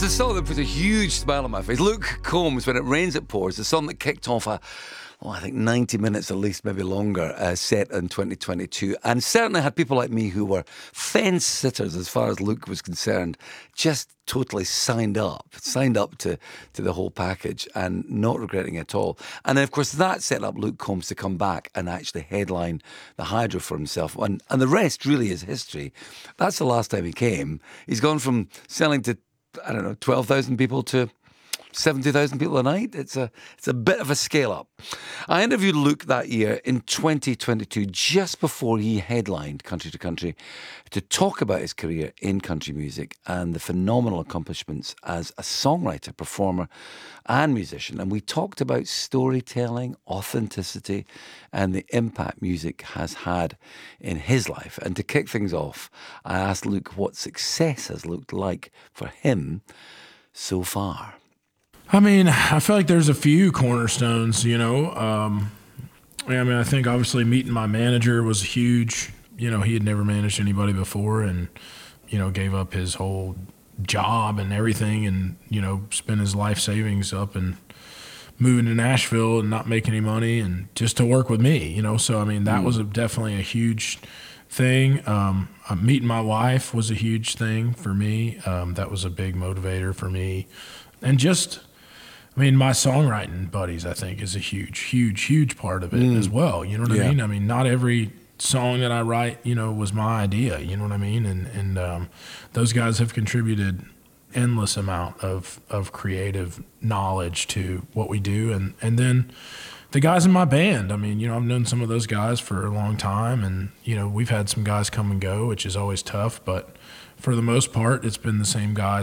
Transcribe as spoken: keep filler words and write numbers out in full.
It's a song that puts a huge smile on my face. Luke Combs, When It Rains It Pours, the song that kicked off a, oh, I think ninety minutes at least, maybe longer, uh, set in twenty twenty-two. And certainly had people like me who were fence sitters as far as Luke was concerned, just totally signed up, signed up to, to the whole package and not regretting it at all. And then, of course, that set up Luke Combs to come back and actually headline the Hydro for himself. And, and the rest really is history. That's the last time he came. He's gone from selling to, I don't know, twelve thousand people to seventy thousand people a night. It's a it's a bit of a scale up. I interviewed Luke that year in twenty twenty-two, just before he headlined Country to Country, to talk about his career in country music and the phenomenal accomplishments as a songwriter, performer and musician. And we talked about storytelling, authenticity and the impact music has had in his life. And to kick things off, I asked Luke what success has looked like for him so far. I mean, I feel like there's a few cornerstones, you know. Um, I mean, I think obviously meeting my manager was huge. You know, he had never managed anybody before and, you know, gave up his whole job and everything and, you know, spent his life savings up and moving to Nashville and not making any money and just to work with me, you know. So, I mean, that mm. was a, definitely a huge thing. Um, uh, meeting my wife was a huge thing for me. Um, that was a big motivator for me. And just... I mean, my songwriting buddies, I think, is a huge, huge, huge part of it mm. as well. You know what yeah. I mean? I mean, not every song that I write, you know, was my idea. You know what I mean? And and um, those guys have contributed endless amount of of creative knowledge to what we do. And and then the guys in my band. I mean, you know, I've known some of those guys for a long time, and you know, we've had some guys come and go, which is always tough. But for the most part, it's been the same guys